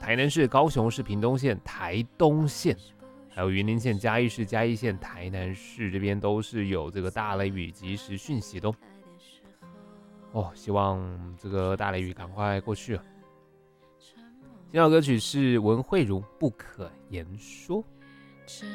台南市、高雄市、屏东县、台东县，还有云林县、嘉义市、嘉义县、台南市这边都是有这个大雷雨即时讯息的希望这个大雷雨赶快过去了。这首歌曲是文慧茹《不可言说》。